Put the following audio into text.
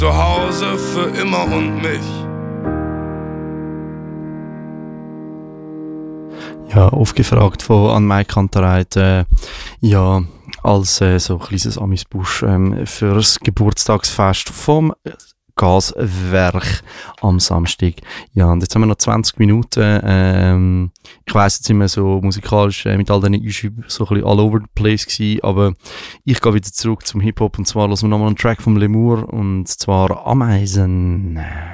Zu Hause für immer und mich. Ja, aufgefragt von Anne-Mai Kantereit, ja, als so ein kleines Amisbusch für das Geburtstagsfest vom Gaswerk am Samstag. Ja, und jetzt haben wir noch 20 Minuten. Ich weiss, jetzt sind wir so musikalisch mit all diesen Einschüben so ein bisschen all over the place gewesen, aber ich gehe wieder zurück zum Hip-Hop und zwar hören wir nochmal einen Track vom Lemur und zwar Ameisen.